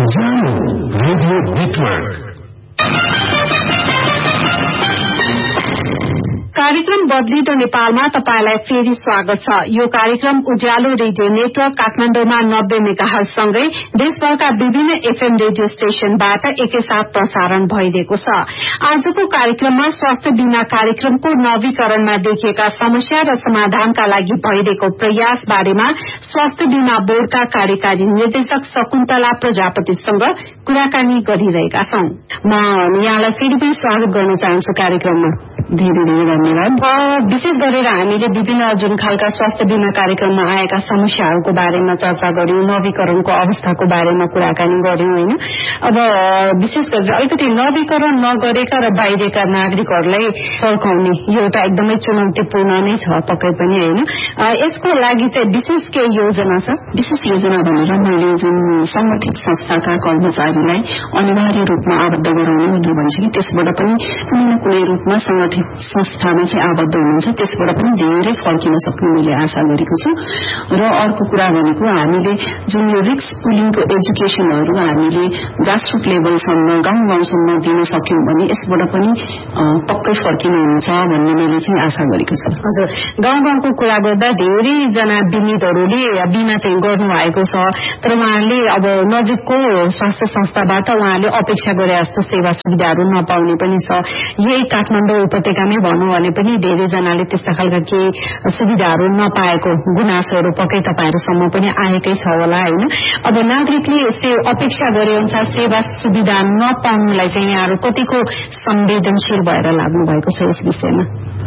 उज्यालो radio network कार्यक्रम बदलिदो नेपालमा तपाईलाई फेरि स्वागत छ। यो कार्यक्रम उज्यालो रेडियो नेटवर्क काठमाडौँमा 90 मेगाहर्ज सँगै देशभरका विभिन्न एफएम रेडियो स्टेशनबाट एकैसाथ प्रसारण भइरहेको छ। आजको कार्यक्रममा स्वास्थ्य बीमा कार्यक्रमको नवीकरणमा देखिएका समस्या र समाधानका लागि भइरहेको प्रयास बारेमा स्वास्थ्य बीमा बोर्डका कार्यकारी निर्देशक शकुन्तला प्रजापतिसँग कुराकानी गरिरहेका छौं। म यहाँलाई फेरि पनि स्वागत गर्न चाहन्छु कार्यक्रममा। धेरै धेरै धन्यवाद। विशेष गरेर हामीले विभिन्न जुन खालका स्वास्थ्य बीमा कार्यक्रममा आएका समस्याहरूको बारेमा चर्चा गर्यौं, नवीकरणको अवस्थाको बारेमा कुराकानी गर्यौं हैन। अब विशेष गरेर अलिकति नवीकरण नगरेका र बाहिरका नागरिकहरूलाई फर्काउने यो एउटा एकदमै चुनौतीपूर्ण नै छ पक्कै पनि हैन। यसको लागि चाहिँ विशेष के योजना छ? विशेष योजना भनेर मैले जुन संगठित संस्थाका कर्मचारीलाई अनिवार्य रूपमा आबद्ध गराउने भनेर भन्छ कि त्यसबाट पनि कुनै न कुनै रूपमा संगठित संस्थामा चाहिँ आबद्ध हुनुहुन्छ, त्यसबाट पनि धेरै फर्किन सक्ने मैले आशा गरेको छु। र अर्को कुरा भनेको हामीले जुन यो रिस्क पुलिङको एजुकेशनहरू हामीले ग्रासरुट लेभलसम्म गाउँ गाउँसम्म दिन सक्यौं भने यसबाट पनि पक्कै फर्किनुहुन्छ भन्ने मैले चाहिँ आशा गरेको छु। हजुर, गाउँ गाउँको कुरा गर्दा धेरैजना बिमितहरूले बिमा चाहिँ गर्नु भएको छ, तर उहाँहरूले अब नजिकको स्वास्थ्य संस्थाबाट उहाँहरूले अपेक्षा गरे जस्तो सेवा सुविधाहरू नपाउने पनि छ। यही काठमाडौँ उपत्यकामै भनौं भने पनि धेरैजनाले त्यस्ता खालका केही सुविधाहरू नपाएको गुनासोहरू पक्कै तपाईहरुसम्म पनि आएकै छ होला हैन। अब नागरिकले अपेक्षा गरे अनुसार सेवा सुविधा नपाउनुलाई चाहिँ यहाँहरू कतिको संवेदनशील भएर लाग्नु भएको छ यस विषयमा?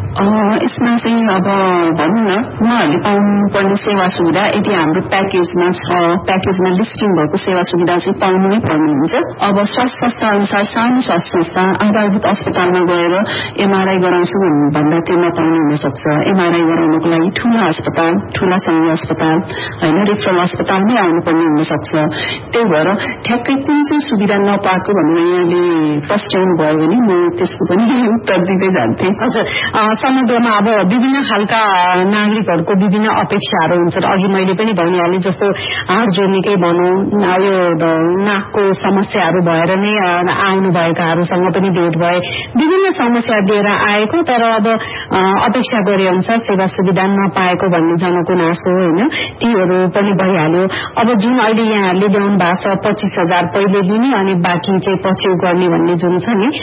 यसमा चाहिँ अब भनौं न उहाँहरूले पाउनुपर्ने सेवा सुविधा यदि हाम्रो प्याकेजमा छ, प्याकेजमा लिस्टिङ भएको सेवा सुविधा चाहिँ पाउनु नै पर्ने हुन्छ। अब स्वास्थ्य संस्था अनुसार सानो स्वास्थ्य संस्था आधारभूत अस्पतालमा गएर एमआरआई गराउँछु भन्दा त्यो नपाउने हुन सक्छ। एमआरआई गराउनको लागि ठूला अस्पताल, ठूला संघीय अस्पताल हैन रेफरल अस्पतालमै आउनुपर्ने हुन सक्छ। त्यही भएर ठ्याक्कै कुन चाहिँ सुविधा नपाएको भनेर यहाँले पस्ट्याउनु भयो भने म त्यसको पनि उत्तर दिँदै जान्थे। हजुर, समग्रमा अब विभिन्न खालका नागरिकहरूको विभिन्न अपेक्षाहरू हुन्छ। अघि मैले पनि भनिहालेँ जस्तो हाड जोड्नेकै भनौं, यो नाकको समस्याहरू भएर नै आउनु भएकाहरूसँग पनि भेट भए, विभिन्न समस्या लिएर आएको तर अब अपेक्षा गरे अनुसार सेवा सुविधा नपाएको भन्ने जनगुनासो होइन, तीहरू पनि भइहाल्यो। अब जुन अहिले यहाँहरूले ल्याउनु भएको छ 25,000 पहिले लिने अनि बाँकी चाहिँ पछि गर्ने भन्ने जुन छ नि,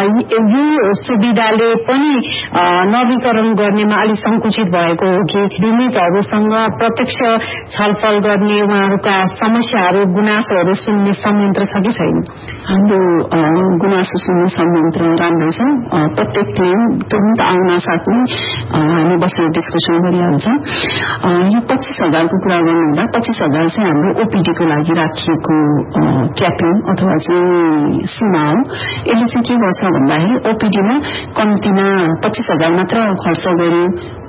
यो सुविधाले पनि नवीकरण गर्नेमा अलि संकुचित भएको हो कि बिमितहरूसँग प्रत्यक्ष छलफल गर्ने, उहाँहरूका समस्याहरू गुनासोहरू सुन्ने संयन्त्र छ कि छैन? हाम्रो गुनासो सुन्ने संयन्त्र राम्रो छ। प्रत्येक क्लेम तुरन्त आउन साथै हामी बसेर डिस्कसन गरिहाल्छौं। यो 25,000 को कुरा गर्नुहुँदा 25,000 चाहिँ हाम्रो ओपीडी को लागि राखिएको क्यापिङ अथवा चाहिँ सीमा हो। यसले चाहिँ के गर्छ भन्दाखेरि ओपीडीमा कम्तीमा 25,000 मात्र खर्च गर्यो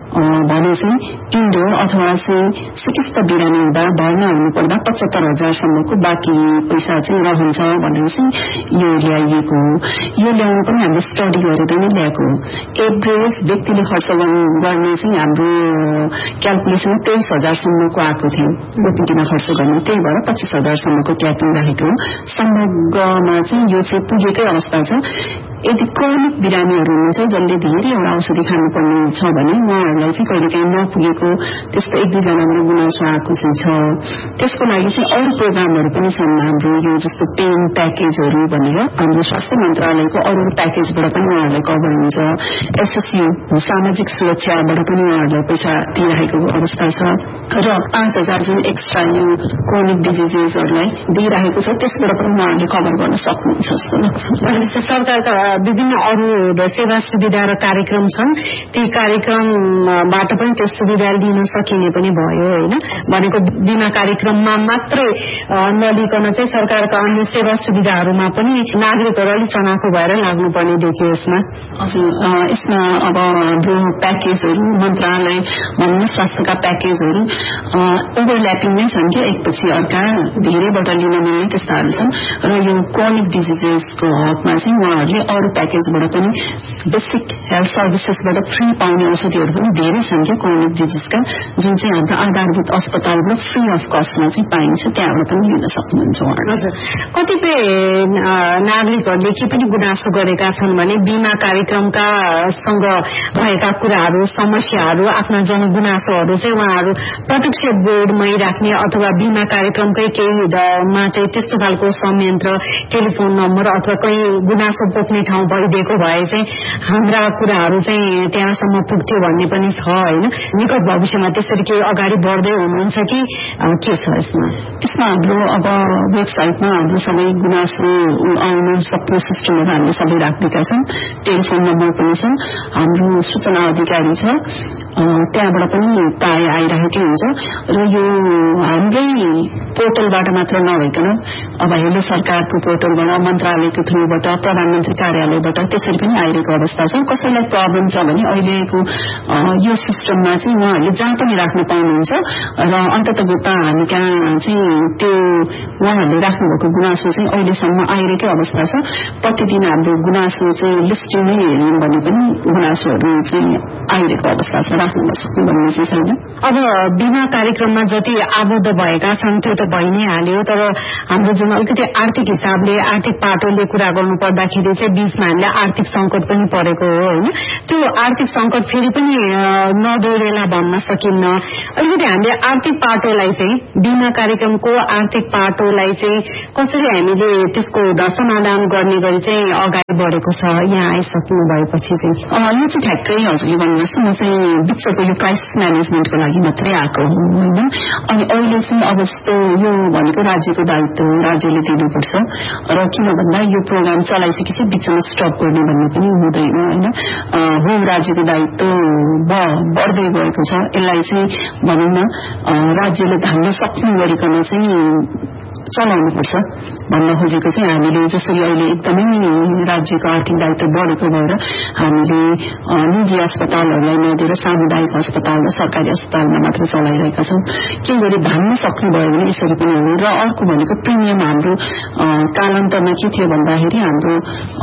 भने चाहिँ इन्डो अथवा चाहिँ चिकित्सा बिरामी हुँदा भर्ना हुनुपर्दा 75,000 सम्मको बाँकी पैसा चाहिँ रहन्छ भनेर चाहिँ यो ल्याइएको हो। यो ल्याउनु पनि हामीले स्टडी गरेर नै ल्याएको हो। एभरेज व्यक्तिले खर्च गर्ने चाहिँ हाम्रो क्याल्कुलेसन 23,000 सम्मको आएको थियो ओपीडीमा खर्च गर्ने। त्यही भएर 25,000 सम्मको क्यापिङ राखेको हो। समग्रमा चाहिँ यो चाहिँ पुगेकै अवस्था छ। यदि क्रोनिक बिरामीहरू हुनुहुन्छ जसले धेरैवटा औषधि खानुपर्ने छ भने उहाँहरूलाई चाहिँ कहिलेकाहीँ नपुगेको त्यस्तो 1-2 जनाको गुनासो आएको चाहिँ छ। त्यसको लागि चाहिँ अरू प्रोग्रामहरू पनि छन् हाम्रो, यो जस्तो पेन प्याकेजहरू भनेर हाम्रो स्वास्थ्य मन्त्रालयको अरू प्याकेजबाट पनि उहाँहरूलाई कभर हुन्छ। एसएसयू सामाजिक सुरक्षाबाट पनि उहाँहरूलाई पैसा दिइरहेको अवस्था छ र 5,000 जुन एक्स्ट्रा यो क्रोनिक डिजिजेसहरूलाई दिइरहेको छ त्यसबाट पनि उहाँहरूले कभर गर्न सक्नुहुन्छ जस्तो लाग्छ। सरकारका विभिन्न अरू सेवा सुविधा र कार्यक्रम छन्, ती कार्यक्रमबाट पनि त्यो सुविधा लिन सकिने पनि भयो होइन। भनेको बीमा कार्यक्रममा मात्रै नलिकन चाहिँ सरकारका अन्य सेवा सुविधाहरूमा पनि नागरिकहरू अलिक चनाखो भएर लाग्नुपर्ने देखियो यसमा। हजुर, यसमा अब हाम्रो प्याकेजहरू मन्त्रालय भन्ने स्वास्थ्यका प्याकेजहरू ओभरल्यापिङ नै छन् कि एकपछि अर्का धेरैबाट लिन मिल्ने त्यस्ताहरू छन्। र यो क्रोनिक डिजिजेसको हकमा चाहिँ उहाँहरूले अरू प्याकेजबाट पनि बेसिक हेल्थ सर्भिसेसबाट फ्री पाउने औषधिहरू पनि धेरै छन् कि क्रोनिक डिजिजका, जुन चाहिँ हाम्रो आधारभूत अस्पतालबाट फ्री अफ कस्टमा चाहिँ पाइन्छ, त्यहाँबाट पनि लिन सक्नुहुन्छ। हजुर, कतिपय नागरिकहरूले के पनि गुनासो गरेका छन् भने बीमा कार्यक्रमका सँग भएका कुराहरू, समस्याहरू, आफ्ना जनगुनासोहरू चाहिँ उहाँहरू प्रत्यक्ष बोर्डमै राख्ने अथवा बीमा कार्यक्रमकै केहीमा चाहिँ त्यस्तो खालको संयन्त्र, टेलिफोन नम्बर अथवा कहीँ गुनासो पोख्ने ठाउँ भइदिएको भए चाहिँ हाम्रा कुराहरू चाहिँ त्यहाँसम्म पुग्थ्यो भन्ने पनि छ होइन। निकट भविष्यमा त्यसरी केही अगाडि बढ्दै हुनुहुन्छ कि के छ यसमा? यसमा हाम्रो अब वेबसाइटमा हाम्रो सबै गुनासो आउनु सक्ने सिस्टमहरू हामीले सबै राखिदिएका छौँ। टेलिफोन नम्बर पनि छ, हाम्रो सूचना अधिकारी छ, त्यहाँबाट पनि प्राय आइरहेकै हुन्छ। र यो हाम्रै पोर्टलबाट मात्र नभइकन अब हेलो सरकारको पोर्टलबाट, मन्त्रालयको थ्रुबाट, प्रधानमन्त्री कार्यालयबाट त्यसरी पनि आइरहेको अवस्था छ। कसैलाई प्रब्लम छ भने अहिलेको यो सिस्टममा चाहिँ उहाँहरूले जहाँ पनि राख्न पाउनुहुन्छ र अन्ततगत हामी कहाँ चाहिँ त्यो उहाँहरूले राख्नुभएको गुनासो चाहिँ अहिलेसम्म आइरहेकै अवस्था छ। प्रतिदिन हाम्रो गुनासो चाहिँ लिस्टिङमै हेर्यौँ भने पनि गुनासोहरू चाहिँ आइरहेको अवस्था छ, राख्न सक्ने भन्ने चाहिँ छैन। अब बीमा कार्यक्रममा जति आबद्ध भएका छन् त्यो त भइ नै हाल्यो, तर हाम्रो जुन अलिकति आर्थिक हिसाबले, आर्थिक पाटोले कुरा गर्नु पर्दाखेरि चाहिँ बीचमा हामीलाई आर्थिक संकट पनि परेको हो होइन। त्यो आर्थिक संकट फेरि पनि नदोहोरेला भन्न सकिन्न। अलिकति हामीले आर्थिक पाटोलाई चाहिँ, बीमा कार्यक्रमको आर्थिक पाटोलाई चाहिँ कसरी हामीले त्यसको समाधान गर्ने गरी चाहिँ अगाडि बढेको छ यहाँ आइसक्नु भएपछि चाहिँ? यो चाहिँ ठ्याक्कै हजुरले भन्नुहोस् न, म चाहिँ बिचको यो क्राइसिस म्यानेजमेन्टको लागि मात्रै आएको हो होइन। अनि अहिले चाहिँ अब जस्तो यो भनेको राज्यको दायित्व हो, राज्यले दिनुपर्छ। र किन भन्दा यो प्रोग्राम चलाइसकेपछि बिचमा स्टप गर्ने भन्ने पनि हुँदैन होइन। हो राज्यको दायित्व बढ्दै गएको छ, यसलाई चाहिँ भनौँ न राज्यले धान्न सक्ने गरिकन चाहिँ चलाउनुपर्छ भन्न खोजेको चाहिँ हामीले। जसरी अहिले एकदमै राज्यको आर्थिक दायित्व बढेको भएर हामीले निजी अस्पतालहरूलाई नदिएर सामुदायिक अस्पताल र सरकारी अस्पतालमा मात्र चलाइरहेका छौँ। के गरी धान्न सक्नुभयो भने यसरी पनि हो। र अर्को भनेको प्रिमियम हाम्रो कालान्तरमा के थियो भन्दाखेरि हाम्रो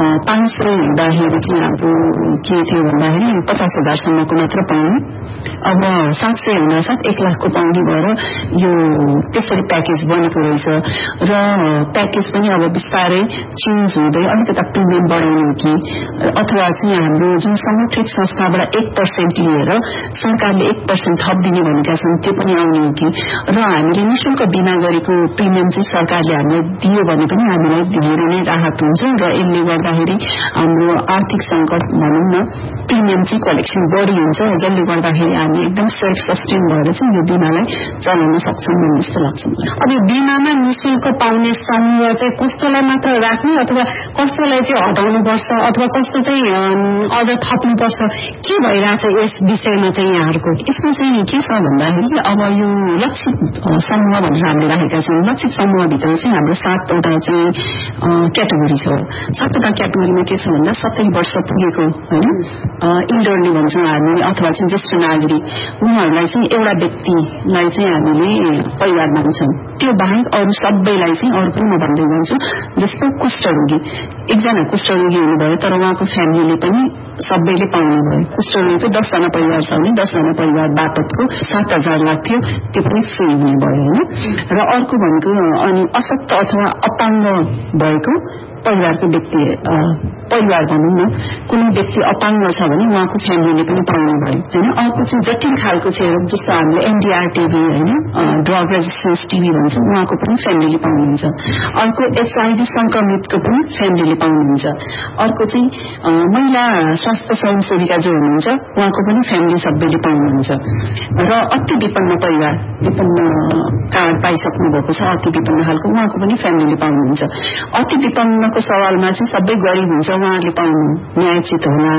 500 हुँदाखेरि चाहिँ हाम्रो के थियो भन्दाखेरि 50,000सम्मको मात्र पाउने, अब 700 हुनासाथ 1 लाखको पाउने भएर यो त्यसरी प्याकेज बनेको रहेछ। र प्याकेज पनि अब बिस्तारै चेन्ज हुँदै अलिकता प्रिमियम बढाउने हो कि अथवा चाहिँ हाम्रो जुन संगठित संस्थाबाट 1% लिएर सरकारले 1% थप दिने भनेका छन् त्यो पनि आउने हो कि। र हामीले निशुल्क बिमा गरेको प्रिमियम चाहिँ सरकारले हामीलाई दियो भने पनि हामीलाई धेरै नै राहत हुन्छ। र यसले गर्दाखेरि हाम्रो आर्थिक संकट भनौँ न प्रिमियम चाहिँ कलेक्सन बढी हुन्छ, जसले गर्दाखेरि हामी एकदम सेल्फ सस्टेन भएर चाहिँ यो बिमालाई चलाउन सक्छौँ भन्ने जस्तो लाग्छ। अब यो बिमामा निशुल्क पाउने समूह चाहिँ कस्तोलाई मात्र राख्ने अथवा कस्तोलाई चाहिँ हटाउनुपर्छ अथवा कस्तो चाहिँ अझ थप्नुपर्छ, के भइरहेछ यस विषयमा चाहिँ यहाँहरूको? यसमा चाहिँ के छ भन्दाखेरि अब यो लक्षित समूह भनेर हामीले राखेका छौँ। लक्षित समूहभित्र चाहिँ हाम्रो 7वटा चाहिँ क्याटेगोरी छ। 7वटा क्याटेगोरीमा के छ भन्दा 70 वर्ष पुगेको होइन, इल्डरली भन्छौँ हामी, अथवा चाहिँ ज्येष्ठ नागरिक, उहाँहरूलाई चाहिँ एउटा व्यक्तिलाई चाहिँ हामीले परिवार मान्छौँ। त्यो बाहेक अरू सबैलाई चाहिँ अरू पनि म भन्दै जान्छु। जस्तो कुष्ठरोगी, एकजना कुष्ठरोगी हुनुभयो तर उहाँको फ्यामिलीले पनि सबैले पाउनु भयो। कुष्ठरोगीको 10 जना परिवार छ भने 10 जना परिवार बापतको 7,000 लाग्थ्यो, त्यो पनि फ्री हुने भयो होइन। र अर्को भनेको अनि अशक्त अथवा अपाङ्ग भएको परिवारको व्यक्ति, परिवार भनौँ न कुनै व्यक्ति अपाङ्ग छ भने उहाँको फ्यामिलीले पनि पाउनु भयो होइन। अर्को चाहिँ जटिल खालको चाहिँ जस्तो हामीले NDR-TB होइन, ड्रग रेजिस्टेन्स टिबी भन्छौँ, उहाँको पनि फ्यामिलीले पाउनुहुन्छ। अर्को HIV संक्रमितको पनि फ्यामिलीले पाउनुहुन्छ। अर्को चाहिँ महिला स्वास्थ्य स्वयंसेविका जो हुनुहुन्छ उहाँको पनि फ्यामिली सबैले पाउनुहुन्छ। र अति विपन्न परिवार, विपन्न कार्ड पाइसक्नु भएको छ अति विपन्न खालको, उहाँको पनि फ्यामिलीले पाउनुहुन्छ। अति विपन्नको सवालमा चाहिँ सबै गरिब हुन्छ, उहाँहरूले पाउनु न्यायोचित होला।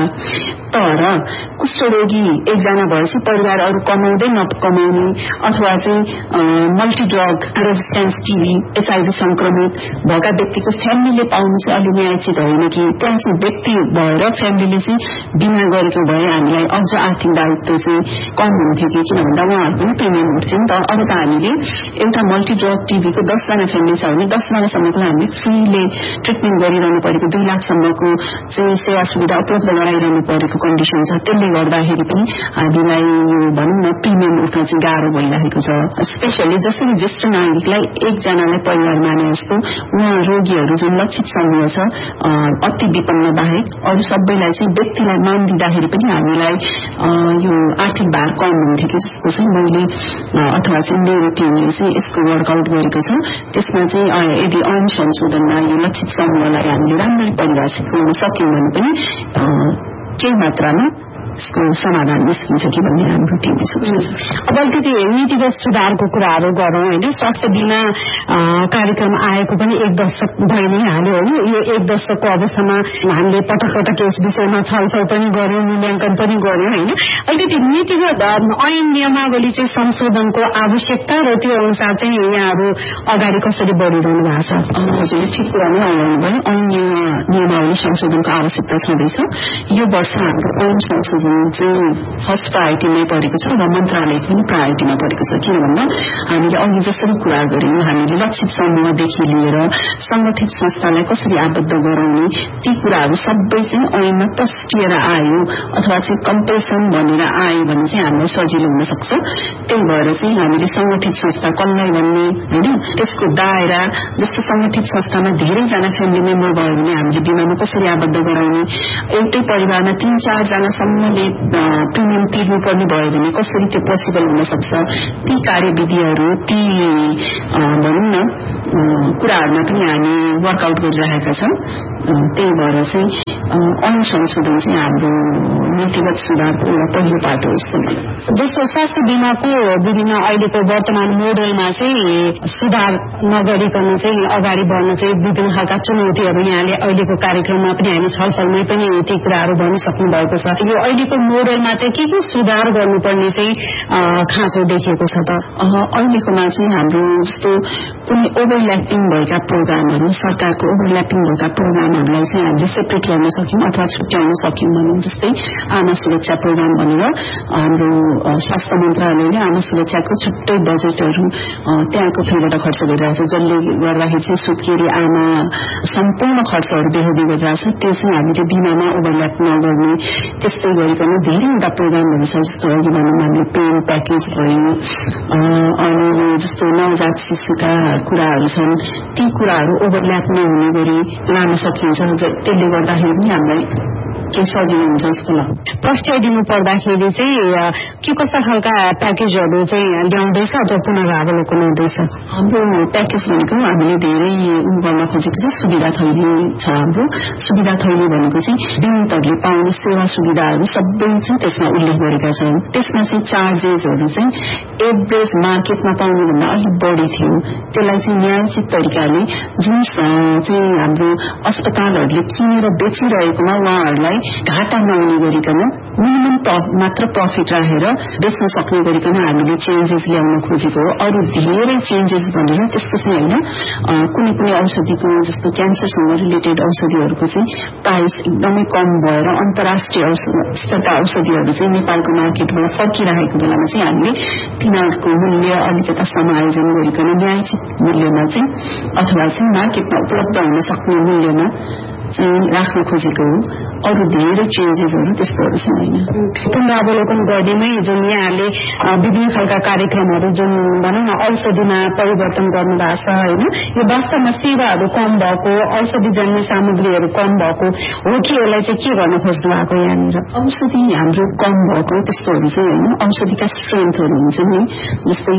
तर कुष्ठरोगी एकजना भएपछि परिवार अरू कमाउँदै नकमाउने अथवा चाहिँ मल्टिड्रग रेजिस्टेन्स टिबी HIV संक्रमित भएका व्यक्तिको फ्यामिलीले पाउनु चाहिँ अलि न्यायोचित होइन कि। त्यहाँ चाहिँ व्यक्ति भएर फ्यामिलीले चाहिँ बिमा गरेको भए हामीलाई अझ आर्थिक दायित्व चाहिँ कम हुन्थ्यो कि, किन भन्दा उहाँहरूको पनि प्रिमियम उठ्थ्यो नि त। अब त हामीले एउटा मल्टिड्रग टिबीको 10 जना फ्यामिली छ भने 10 जनासम्मको हामीले फ्रीले ट्रिटमेन्ट गरिरहनु परेको 2 लाखसम्मको चाहिँ सेवा सुविधा उपलब्ध गराइरहनु परेको कन्डिसन छ। त्यसले गर्दाखेरि पनि हामीलाई यो भनौँ न प्रिमियम उठ्न चाहिँ गाह्रो भइरहेको छ। स्पेशली जसरी ज्येष्ठ नागरिकलाई एकजनालाई परिवार माने जस्तो उहाँ रोगीहरू जुन लक्षित समूह छ अति विपन्न बाहेक अरू सबैलाई चाहिँ व्यक्तिलाई मान दिँदाखेरि पनि हामीलाई यो आर्थिक भार कम हुन्थ्यो कि जस्तो चाहिँ मैले अथवा चाहिँ मेरो टिमले चाहिँ यसको वर्कआउट गरेको छ। त्यसमा चाहिँ यदि ऐन संशोधनमा यो लक्षित समूहलाई हामीले राम्ररी परिभाषित गर्न सक्यौं भने पनि केही मात्रामा यसको समाधान निस्किन्छ कि भन्ने हाम्रो टिमले सोच्छ। अब अलिकति नीतिगत सुधारको कुराहरू गरौँ होइन। स्वास्थ्य बीमा कार्यक्रम आएको पनि 1 दशक भइ नै हाल्यो होइन। यो 1 दशकको अवस्थामा हामीले पटक पटक यस विषयमा छलफल पनि गर्यौं, मूल्याङ्कन पनि गर्यौं होइन। अलिकति नीतिगत ऐन नियमावली चाहिँ संशोधनको आवश्यकता र त्यो अनुसार चाहिँ यहाँहरू अगाडि कसरी बढिरहनु भएको छ? हजुर ठिक कुरा नै आउनुभयो। ऐन नियमावली संशोधनको आवश्यकता छँदैछ। यो वर्ष हाम्रो ऐन संशोधन चाहिँ फर्स्ट प्रायोरिटीमै परेको छ र मन्त्रालयको पनि प्रायोरिटीमा परेको छ। किन भन्दा हामीले अघि जसरी कुरा गर्यौं हामीले लक्षित समूहदेखि लिएर संगठित संस्थालाई कसरी आबद्ध गराउने ती कुराहरू सबै चाहिँ ऐनमा तस्टिएर आयो अथवा चाहिँ कम्पल्सन भनेर आयो भने चाहिँ हामीलाई सजिलो हुन सक्छ। त्यही भएर चाहिँ हामीले संगठित संस्था कसलाई भन्ने होइन, त्यसको दायरा जस्तो संगठित संस्थामा धेरैजना फ्यामिली मेम्बर भयो भने हामीले बिमामा कसरी आबद्ध गराउने, एउटै परिवारमा 3-4 जनासम्मले प्रिमियम तिर्नुपर्ने भयो भने कसरी त्यो पोसिबल हुन सक्छ, ती कार्यविधिहरू ती भनौँ न कुराहरूमा पनि हामी वर्कआउट गरिरहेका छौं। त्यही भएर चाहिँ ऐन संशोधन चाहिँ हाम्रो नीतिगत सुधारको एउटा पहिलो पाटो हो जस्तो लाग्छ। जस्तो स्वास्थ्य बीमाको विभिन्न अहिलेको वर्तमान मोडलमा चाहिँ सुधार नगरिकन चाहिँ अगाडि बढ्न चाहिँ विभिन्न खालका चुनौतीहरू यहाँले अहिलेको कार्यक्रममा पनि हामी छलफलमै पनि ती कुराहरू भन्न सक्नु भएको छ। यो अहिलेको मोडलमा चाहिँ के सुधार गर्नुपर्ने चाहिँ खाँचो देखिएको छ त? अहिलेकोमा चाहिँ हाम्रो जस्तो कुनै ओभरल्यापिङ भएका प्रोग्रामहरू सरकारको ओभरल्यापिङ भएका प्रोग्रामहरूलाई चाहिँ हामीले सेपरेट गर्न सक्यौं अथवा छुट्याउन सक्यौं भने जस्तै आमा सुरक्षा प्रोग्राम भनेर हाम्रो स्वास्थ्य मन्त्रालयले आमा सुरक्षाको छुट्टै बजेटहरू त्यहाँको फेबाट खर्च गरिरहेछ, जसले गर्दाखेरि चाहिँ सुत्केरी आमा सम्पूर्ण खर्चहरू बेहोरी गरिरहेछ। त्यो चाहिँ हामीले बिमामा ओभरल्याप नगर्ने त्यस्तै गरिकन धेरैवटा प्रोग्रामहरू छ। जस्तो अघि भनौँ हामीले पेन प्याकेज भयो अनि जस्तो नवजात शिशुका कुराहरू छन्, ती कुराहरू ओभरल्याप नहुने गरी लान सकिन्छ। त्यसले गर्दाखेरि पनि हामीलाई केही सजिलो हुन्छ जस्तो लाग्छ। प्रस्ट्याइदिनु पर्दाखेरि चाहिँ के कस्ता खालका प्याकेजहरू चाहिँ ल्याउँदैछ अथवा पुनरावलोकन हुँदैछ? हाम्रो प्याकेज भनेको हामीले धेरै गर्न खोजेको चाहिँ सुविधा थैली छ। हाम्रो सुविधा थैली भनेको चाहिँ बिमितहरूले पाउने सेवा सुविधाहरू सबै चाहिँ त्यसमा उल्लेख गरेका छौं। त्यसमा चाहिँ चार्जेसहरू चाहिँ एभरेज मार्केटमा पाउने भन्दा अलिक बढी थियो। त्यसलाई चाहिँ न्यायोचित तरिकाले जुन चाहिँ हाम्रो अस्पतालहरूले किनेर बेचिरहेकोमा उहाँहरूलाई घाटा नहुने गरिकन मिनिमम मात्र प्रफिट राखेर बेच्न सक्ने गरिकन हामीले चेन्जेस ल्याउन खोजेको हो। अरू धेरै चेन्जेस भनेर त्यस्तो चाहिँ होइन। कुनै कुनै औषधिको जस्तो क्यान्सरसँग रिलेटेड औषधिहरूको चाहिँ प्राइस एकदमै कम भएर अन्तर्राष्ट्रिय स्तरका औषधिहरू चाहिँ नेपालको मार्केटबाट फर्किरहेको बेलामा चाहिँ हामीले तिनीहरूको मूल्य अलिकता समायोजन गरिकन न्यायोचित मूल्यमा चाहिँ अथवा चाहिँ मार्केटमा उपलब्ध हुन सक्ने मूल्यमा चाहिँ राख्न खोजेको हो। अरू धेरै चेन्जेसहरू त्यस्तोहरू चाहिँ होइन। पुनरावलोकन गर्दैमै जुन यहाँले विभिन्न खालका कार्यक्रमहरू जुन भनौँ न औषधिमा परिवर्तन गर्नु भएको छ होइन, यो वास्तवमा सेवाहरू कम भएको, औषधिजन्य सामग्रीहरू कम भएको हो कि यसलाई चाहिँ के गर्न खोज्नु भएको यहाँनिर? औषधि हाम्रो कम भएको त्यस्तोहरू चाहिँ होइन। औषधिका स्ट्रेन्थहरू हुन्छ नि, जस्तै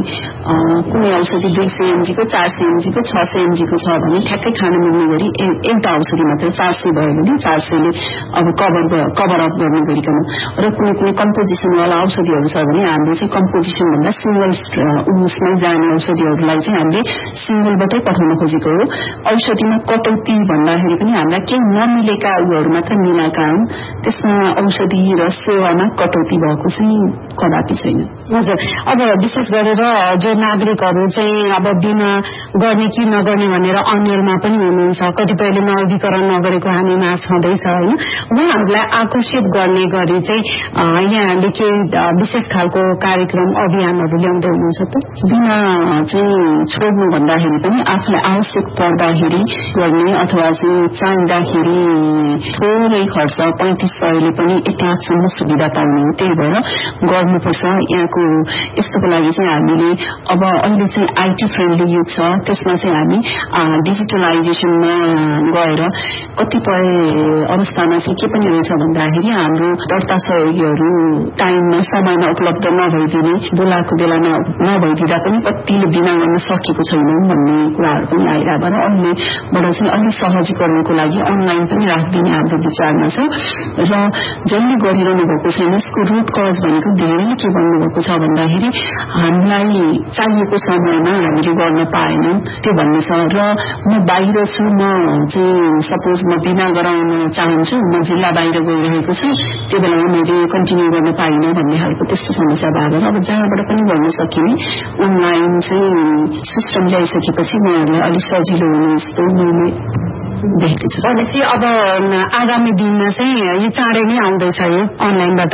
कुनै औषधि 200 mg को 400 mg को 600 mg को छ भने ठ्याक्कै खान मिल्ने गरी एउटा औषधि मात्र 400 भयो भने 400ले अब कभर अप गर्ने गरिकन र कुनै कुनै कम्पोजिसन वाला औषधिहरू छ भने हाम्रो चाहिँ कम्पोजिसन भन्दा सिंगल उसमै जाने औषधिहरूलाई चाहिँ हामीले सिंगलबाटै पठाउन खोजेको हो। औषधिमा कटौती भन्दाखेरि पनि हामीलाई केही नमिलेका उयोहरू मात्र मिलाएका हुन्। त्यसमा औषधि र सेवामा कटौती भएको चाहिँ कदापि छैन। हजुर, अब विशेष गरेर जो नागरिकहरू चाहिँ अब बिमा गर्ने कि नगर्ने भनेर अन्यलमा पनि हुनुहुन्छ, कतिपयले नवीकरण गरेको हामीमा छँदैछ होइन उहाँहरूलाई आकर्षित गर्ने गरी चाहिँ यहाँले के विशेष खालको कार्यक्रम अभियानहरू ल्याउँदै हुनुहुन्छ त बिना चाहिँ छोड्नु भन्दाखेरि पनि आफूलाई आवश्यक पर्दाखेरि गर्ने अथवा चाहिँ चाहिँदाखेरि थोरै खर्च 3500ले पनि 1 लाखसम्म सुविधा पाउने हो त्यही भएर गर्नुपर्छ यहाँको यस्तोको लागि चाहिँ हामीले अब अहिले चाहिँ आईटी फ्रेन्डली युग छ त्यसमा चाहिँ हामी डिजिटलाइजेसनमा गएर कतिपय अवस्थामा चाहिँ के पनि रहेछ भन्दाखेरि हाम्रो दर्ता सहयोगीहरू टाइममा समयमा उपलब्ध नभइदिने बोलाएको बेलामा नभइदिँदा पनि कतिले बिना गर्न सकेको छैनौं भन्ने कुराहरू पनि आइरहेको भएर अहिलेबाट चाहिँ अलिक सहजीकरणको लागि अनलाइन पनि राखिदिने हाम्रो विचारमा छ र जसले गरिरहनु भएको छैन यसको रुट कज भनेको धेरैले के भन्नुभएको छ भन्दाखेरि हामीलाई चाहिएको समयमा हामीले गर्न पाएनौं त्यो भन्ने छ र म बाहिर छु म चाहिँ सपोज म बिमा गराउन चाहन्छु म जिल्ला बाहिर गइरहेको छु त्यो बेलामा मैले कन्टिन्यू गर्न पाइनँ भन्ने खालको त्यस्तो समस्या भएर अब जहाँबाट पनि गर्न सकिने अनलाइन चाहिँ सिस्टम ल्याइसकेपछि उहाँहरूलाई अलिक सजिलो हुने जस्तो मैले देखेको छु भनेपछि अब आगामी दिनमा चाहिँ यो चाँडै नै आउँदैछ यो अनलाइनबाट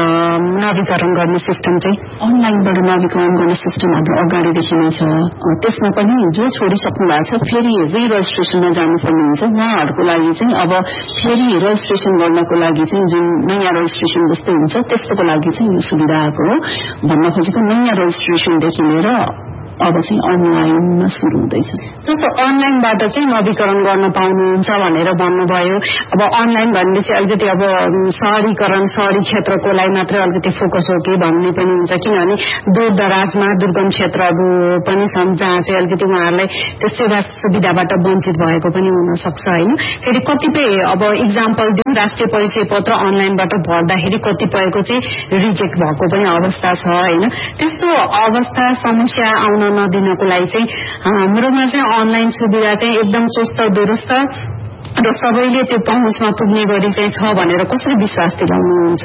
नवीकरण गर्ने सिस्टम चाहिँ अनलाइनबाट नवीकरण गर्ने सिस्टम हाम्रो अगाडिदेखि नै छ त्यसमा पनि जो छोडिसक्नु भएको छ फेरि रिरेजिस्ट्रेसनमा जानुपर्ने हुन्छ उहाँहरूको लागि चाहिँ अब फेरि रेजिस्ट्रेसन गर्नको लागि चाहिँ जुन नयाँ रेजिस्ट्रेसन जस्तो हुन्छ त्यस्तोको लागि चाहिँ यो सुविधा आएको हो भन्न खोजेको नयाँ रेजिस्ट्रेसनदेखि लिएर अब चाहिँ अनलाइनमा सुरु हुँदैछ जस्तो अनलाइनबाट चाहिँ नवीकरण गर्न पाउनुहुन्छ भनेर भन्नुभयो अब अनलाइन भनेपछि अलिकति अब शहरीकरण शहरी क्षेत्रकोलाई मात्रै अलिकति फोकस हो कि भन्ने पनि हुन्छ किनभने दूर दराजमा दुर्गम क्षेत्रहरू पनि छन् जहाँ चाहिँ अलिकति उहाँहरूलाई त्यो सेवा सुविधाबाट वञ्चित भएको पनि हुन सक्छ होइन फेरि कतिपय अब इक्जाम्पल दिउँ राष्ट्रिय परिचय पत्र अनलाइनबाट भर्दाखेरि कतिपयको चाहिँ रिजेक्ट भएको पनि अवस्था छ होइन त्यस्तो अवस्था समस्या आउन नदिनको लागि चाहिँ हाम्रोमा चाहिँ अनलाइन सुविधा चाहिँ एकदम चुस्त दुरुस्त र सबैले त्यो पहुँचमा पुग्ने गरी चाहिँ छ भनेर कसरी विश्वास दिलाउनुहुन्छ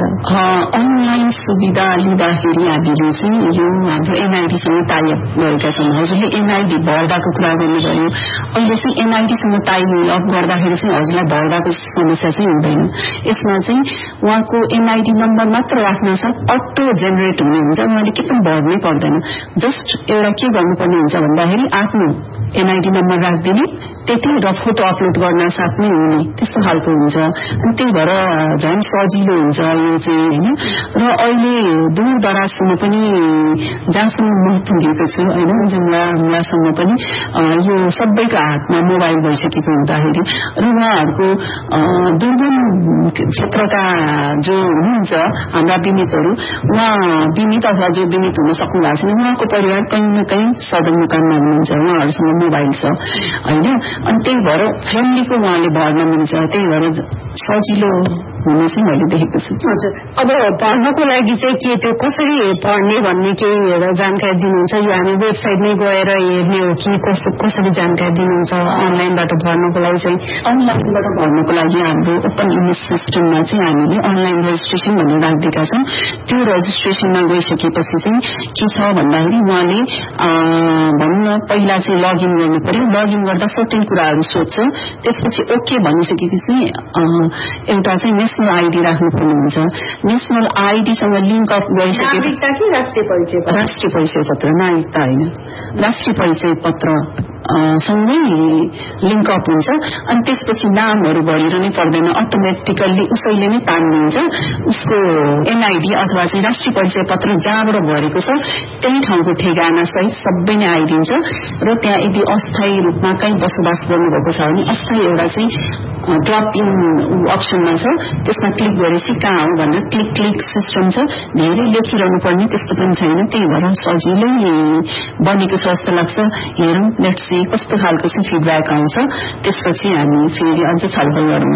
अनलाइन सुविधा लिँदाखेरि हामीले चाहिँ यो हाम्रो एनआईडीसँग टाइअप गरेका छौँ हजुरले एनआईडी भर्दाको कुरा गर्नुभयो अहिले चाहिँ एनआईडीसँग टाइअप गर्दाखेरि चाहिँ हजुरलाई भर्दाको समस्या चाहिँ हुँदैन यसमा चाहिँ उहाँको एनआईडी नम्बर मात्र राख्न साथ अटो जेनेरेट हुने हुन्छ उहाँले के पनि भर्नै पर्दैन जस्ट एउटा के गर्नुपर्ने हुन्छ भन्दाखेरि आफ्नो एनआईडी नम्बर राखिदिने त्यति र फोटो अपलोड गर्न साथ नै हुने त्यस्तो खालको हुन्छ अनि त्यही भएर झन् सजिलो हुन्छ यो चाहिँ होइन र अहिले दूर दराजसम्म पनि जहाँसम्म म पुगेको छु होइन जुम्लासम्म पनि यो सबैको हातमा मोबाइल भइसकेको हुँदाखेरि र उहाँहरूको दुर्गम क्षेत्रका जो हुनुहुन्छ हाम्रा बिमितहरू उहाँ बिमित अथवा जो बिमित हुन सक्नु भएको छैन उहाँको परिवार कहीँ न कहीँ सदरमुकाममा हुनुहुन्छ उहाँहरूसँग मोबाइल छ होइन अनि त्यही भएर फ्यामिलीको उहाँले भर्न मिल्छ त्यही भएर सजिलो हुने चाहिँ मैले देखेको छु हजुर अब भर्नको लागि चाहिँ के त्यो कसरी भर्ने भन्ने केही जानकारी दिनुहुन्छ यो हामी वेबसाइटमै गएर हेर्ने हो कि कसरी जानकारी दिनुहुन्छ अनलाइनबाट भर्नको लागि चाहिँ अनलाइनबाट भर्नको लागि हाम्रो ओपन इमेज सिस्टममा चाहिँ हामीले अनलाइन रेजिस्ट्रेसन भनेर राखिदिएका छौँ त्यो रेजिस्ट्रेसनमा गइसकेपछि चाहिँ के छ भन्दाखेरि उहाँले भनौँ न पहिला चाहिँ लगइन गर्नु पर्यो लगइन गर्दा सर्टेन कुराहरू सोध्छ त्यसपछि ओके भनिसकेपछि एउटा चाहिँ नेशनल आईडी राख्नुपर्ने हुन्छ नेशनल आईडीसँग लिङ्क अप गरिसकेपछि राष्ट्रिय परिचय पत्र नागरिकता होइन राष्ट्रिय परिचय पत्र सँगै लिङ्क अप हुन्छ अनि त्यसपछि नामहरू भरिरहनै पर्दैन अटोमेटिकल्ली उसैले नै तान्नुहुन्छ उसको एनआईडी अथवा चाहिँ राष्ट्रिय परिचय पत्र जहाँबाट भरेको छ त्यही ठाउँको ठेगाना सहित सबै नै आइदिन्छ र त्यहाँ यदि अस्थायी रूपमा कहीँ बसोबास गर्नुभएको छ भने अस्थायी एउटा चाहिँ ड्रप इन अप्सनमा छ त्यसमा क्लिक गरेपछि कहाँ हो भनेर क्लिक सिस्टम छ धेरै लेखिरहनु पर्ने त्यस्तो पनि छैन त्यही भएर सजिलै बनेको छ जस्तो लाग्छ हेरौँ लेट्स सी कस्तो खालको चाहिँ फिडब्याक आउँछ त्यसपछि हामी फेरि अझ छलफल गरौँ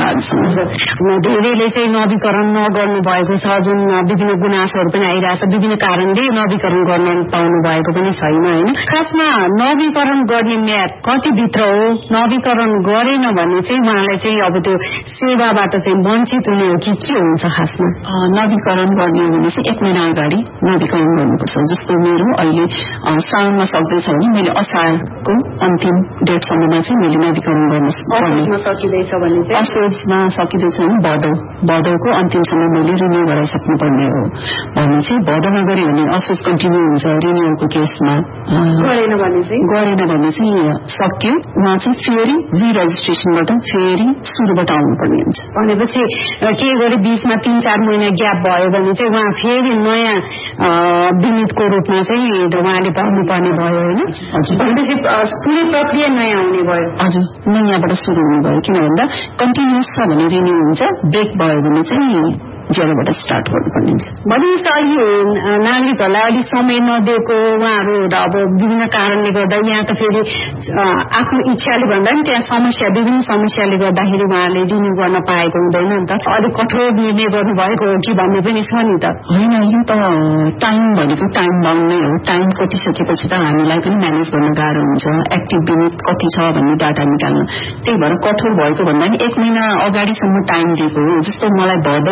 धेरैले चाहिँ नवीकरण नगर्नु भएको छ जुन विभिन्न गुनासोहरू पनि आइरहेछ विभिन्न कारणले नवीकरण गर्न पाउनु भएको पनि छैन होइन खासमा नवीकरण गर्ने म्याद कतिभित्र हो नवीकरण गरेन भने चाहिँ उहाँलाई चाहिँ चाहिँ अब त्यो सेवाबाट चाहिँ वञ्चित हुने हो कि के हुन्छ खासमा? नवीकरण गर्ने हो भने चाहिँ 1 महिना अगाडि नवीकरण गर्नुपर्छ। जस्तो मेरो अहिले साउनमा सक्दैछ भने मैले असारको अन्तिम डेटसम्ममा चाहिँ मैले नवीकरण गर्न सकिँदैछ भने चाहिँ असोजमा सकिँदैछ भने भदौको अन्तिमसम्म मैले रिन्यू गराइसक्नुपर्ने हो भने चाहिँ भदौमा गऱ्यो भने असोज कन्टिन्यू हुन्छ। रिन्यूको केसमा गरेन भने चाहिँ सक्यो, उहाँ चाहिँ फेरि रिरेजिस्ट्रेसनबाट फेरि सुरुबाट आउनुपर्ने हुन्छ। भनेपछि के गरे बीचमा 3-4 महिना ग्याप भयो भने चाहिँ उहाँ फेरि नयाँ बिमितको रूपमा चाहिँ उहाँले पाउनुपर्ने भयो होइन? भनेपछि पुरै प्रक्रिया नयाँ हुने भयो। हजुर, नयाँबाट सुरु हुने भयो। किन भन्दा कन्टिन्युस छ भने रिन्यू हुन्छ, ब्रेक भयो भने चाहिँ जेरोबाट स्टार्ट गर्नुपर्ने हुन्छ। भनेपछि अहिले नागरिकहरूलाई अलि समय नदिएको उहाँहरू अब विभिन्न कारणले गर्दा यहाँ त फेरि आफ्नो इच्छाले भन्दा पनि त्यहाँ विभिन्न समस्याले गर्दाखेरि उहाँले रिन्यू गर्न पाएको हुँदैन नि त। अलिक कठोर निर्णय गर्नुभएको हो कि भन्ने पनि छ नि त। होइन, यो त टाइम भनेको टाइम बाउन्ड नै हो। टाइम कटिसकेपछि त हामीलाई पनि म्यानेज गर्न गाह्रो हुन्छ। एक्टिभ बिमित कति छ भन्ने डाटा निकाल्न। त्यही भएर कठोर भएको भन्दा पनि 1 महिना अगाडिसम्म टाइम दिएको हो। जस्तो मलाई भदौ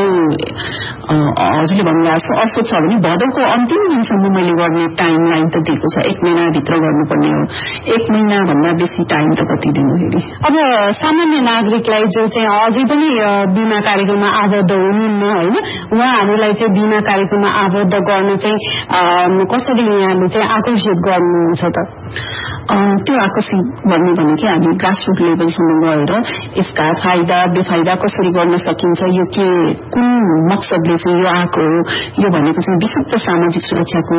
हजुरले भन्नुभएको छ असोज छ भने भदौको अन्तिम दिनसम्म मैले गर्ने टाइम लाइन त दिएको छ। 1 महिनाभित्र गर्नुपर्ने हो। 1 महिना भन्दा बेसी टाइम त कति दिनु फेरि। अब सामान्य नागरिकलाई जो चाहिँ अझै पनि बीमा कार्यक्रममा आबद्ध हुनुहुन्न होइन, उहाँहरूलाई चाहिँ बीमा कार्यक्रममा आबद्ध गर्न चाहिँ कसरी यहाँले चाहिँ आकर्षित गर्नुहुन्छ त? त्यो आकर्षित गर्ने भनेको हामी ग्रासरुट लेभलसम्म गएर यसका फाइदा बेफाइदा कसरी गर्न सकिन्छ, यो के कुन मकसदले चाहिँ यो आएको हो, यो भनेको चाहिँ विशुद्ध सामाजिक सुरक्षाको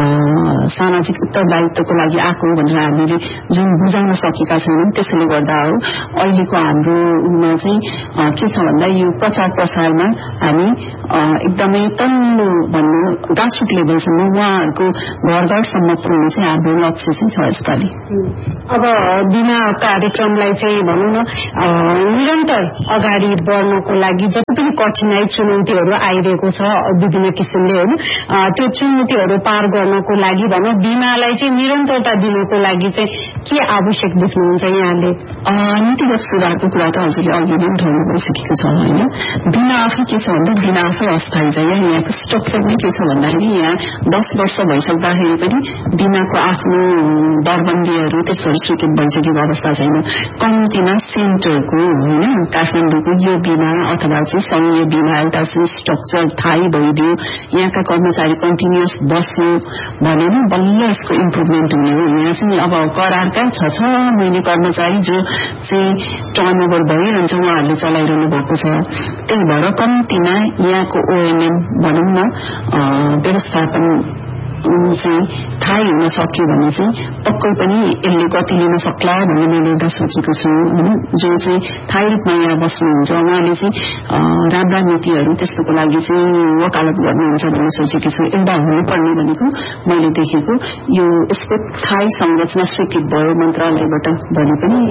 सामाजिक उत्तरदायित्वको लागि आएको हो भनेर हामीले जुन बुझाउन सकेका छैनौं त्यसैले गर्दा हो। अहिलेको हाम्रोमा चाहिँ के छ भन्दा यो प्रचार प्रसारमा हामी एकदमै तल्लो भन्नु ग्रासरुट लेभलसम्म उहाँहरूको घर घरसम्म पुर्याउन चाहिँ हाम्रो लक्ष्य चाहिँ छ यसपालि। अब बीमा कार्यक्रमलाई चाहिँ भनौँ न निरन्तर अगाडि बढ्नको लागि जति पनि कठिनाई चुनौतीहरू आइरहेको छ विभिन्न किसिमले होइन, त्यो चुनौतीहरू पार गर्नको लागि भनौँ बीमालाई चाहिँ निरन्तरता दिनको लागि चाहिँ के आवश्यक देख्नुहुन्छ यहाँले? नीतिगत सुधारको कुरा त हजुरले अघि नै उठाउनु भइसकेको छ होइन। बीमा आफै के छ भन्दा बीमा आफै अस्थायी छ। यहाँको स्ट्रक्चर नै के छ भन्दाखेरि यहाँ 10 वर्ष भइसक्दाखेरि पनि बीमाको आफ्नो दरबन्दीहरू त्यस्तोहरू स्वीकृत भइसकेको अवस्था छैन। कम्तीमा सेन्टरको होइन काठमाडौँको यो बीमा अथवा चाहिँ संघीय बीमा एउटा स्ट्रक्चर थाहै भइदियो, यहाँका कर्मचारी कन्टिन्युअस बस्यो भने नै बल्ल यसको इम्प्रुभमेन्ट हुने हो। यहाँ चाहिँ अब करारका 6 महिने कर्मचारी जो चाहिँ टर्नओभर भइरहन्छ उहाँहरूले चलाइरहनु भएको छ। त्यही भएर कम्तीमा यहाँको ओएनएम भनौँ न व्यवस्थापन चाहिँ थाहै हुन सक्यो भने चाहिँ पक्कै पनि यसले गति लिन सक्ला भन्ने मैले एउटा सोचेको छु। जो चाहिँ थाहै रूपमा यहाँ बस्नुहुन्छ उहाँले चाहिँ राम्रा नीतिहरू त्यस्तोको लागि चाहिँ वकालत गर्नुहुन्छ भन्ने सोचेको छु। एउटा हुनुपर्ने भनेको मैले देखेको यो यसको थाहै संरचना स्वीकृत भयो मन्त्रालयबाट भने पनि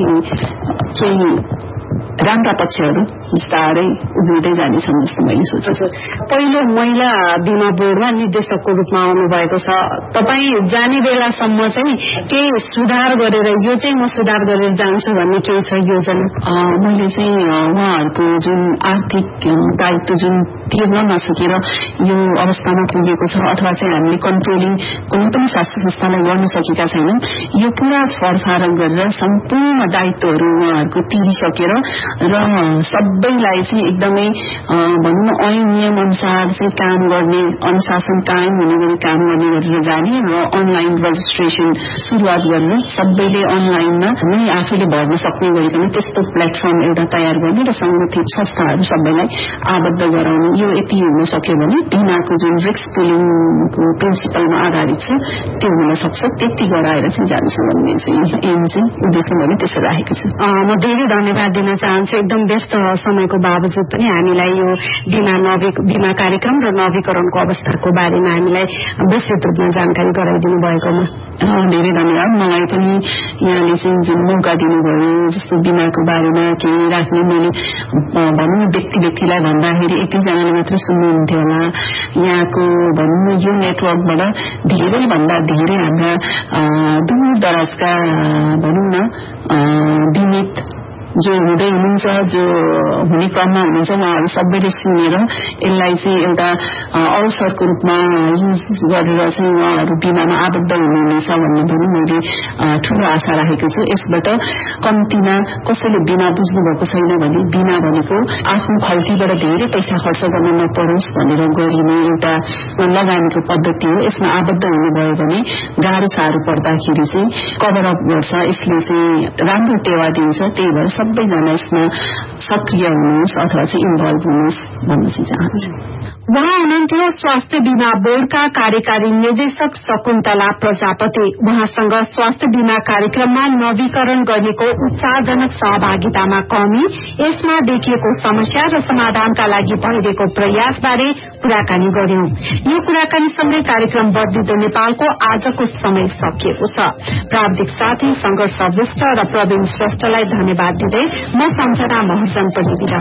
केही राम्रा पक्षहरू बिस्तारै उभिँदै जानेछन् जस्तो मैले सोचेको। पहिलो महिला बीमा बोर्डमा निर्देशकको रूपमा आउनुभएको छ। तपाईँ जाने बेलासम्म चाहिँ केही सुधार गरेर यो चाहिँ म सुधार गरेर जान्छु भन्ने केही छ योजना? मैले चाहिँ उहाँहरूको जुन आर्थिक दायित्व जुन तिर्न नसकेर यो अवस्थामा पुगेको छ अथवा चाहिँ हामीले कन्ट्रोलिङ कुनै पनि स्वास्थ्य संस्थालाई गर्न सकेका छैनौं, यो पूरा फरफारक गरेर सम्पूर्ण दायित्वहरू उहाँहरूको तिरिसकेर र सबैलाई चाहिँ एकदमै भनौँ न ऐन नियम अनुसार चाहिँ काम गर्ने अनुशासन कायम हुने गरी काम गर्ने गरेर जाने र अनलाइन रजिस्ट्रेसन सुरुवात गर्ने सबैले अनलाइनमा नै आफैले भर्न सक्ने गरिकन त्यस्तो प्लेटफर्म एउटा तयार गर्ने र संगठित संस्थाहरू सबैलाई आबद्ध गराउने। यो यति हुन सक्यो भने बीमाको जुन रिस्क पुलिङको प्रिन्सिपलमा आधारित छ त्यो हुन सक्छ। त्यति गराएर चाहिँ जान्छ भन्ने चाहिँ एम चाहिँ उद्देश्य मैले त्यसो राखेको छु। म धेरै धन्यवाद दिन चाहन्छु। एकदम व्यस्त समयको बावजुद पनि हामीलाई यो बीमा कार्यक्रम र नवीकरणको अवस्थाको बारेमा हामीलाई विस्तृत रूपमा जानकारी गराइदिनु भएकोमा धेरै धन्यवाद। मलाई पनि यहाँले चाहिँ जुन मौका दिनुभयो जस्तो बीमाको बारेमा केही राख्ने मैले भनौँ व्यक्तिलाई भन्दाखेरि यतिजनाले मात्र सुन्नुहुन्थ्यो होला। यहाँको भनौँ न यो नेटवर्कबाट धेरै भन्दा धेरै हाम्रा दूर दराजका भनौँ न बिमित जो हुँदै हुनुहुन्छ, जो हुने क्रममा हुनुहुन्छ, उहाँहरू सबैले सुनेर यसलाई चाहिँ एउटा अवसरको रूपमा युज गरेर चाहिँ उहाँहरू बिमामा आबद्ध हुनुहुनेछ भन्ने पनि मैले ठूलो आशा राखेको छु। यसबाट कम्तीमा कसैले बिना बुझ्नु भएको छैन भने बिना भनेको आफ्नो खल्तीबाट धेरै पैसा खर्च गर्न नपरोस् भनेर गरिने एउटा लगानीको पद्धति हो। यसमा आबद्ध हुनुभयो भने गाह्रो साह्रो पर्दाखेरि चाहिँ कभर अप गर्छ, यसले चाहिँ राम्रो टेवा दिन्छ। त्यही भएर सबैजना यसमा सक्रिय हुनुहोस् अथवा चाहिँ इन्भल्भ हुनुहोस् भन्न चाहिँ चाहन्छु। उहाँ हुनुहुन्थ्यो स्वास्थ्य बीमा बोर्डका कार्यकारी निर्देशक शकुन्तला प्रजापति। उहाँसँग स्वास्थ्य बीमा कार्यक्रममा नवीकरण गर्नेको उत्साहजनक सहभागितामा कमी, यसमा देखिएको समस्या र समाधानका लागि भइरहेको प्रयासबारे कुराकानी गर्यौं। यो कुराकानीसँगै कार्यक्रम बढ्दिदो नेपालको आजको समय सकिएको छ। प्राविधिक साथी संघर्ष विष्ट र प्रवीण श्रेष्ठलाई धन्यवाद दिँदै म सम्झना महर्जन पनि बिदा